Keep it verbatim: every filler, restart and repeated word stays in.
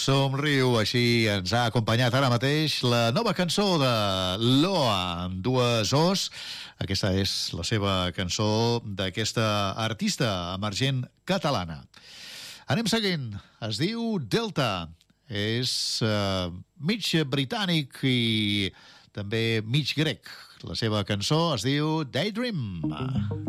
somriu, així ens ha acompanyat ara mateix la nova cançó de Loa, amb dues O's. Aquesta és la seva cançó d'aquesta artista emergent catalana. Anem seguint. Es diu Delta. És uh, mig britànic i també mig grec. La seva cançó es diu Daydream.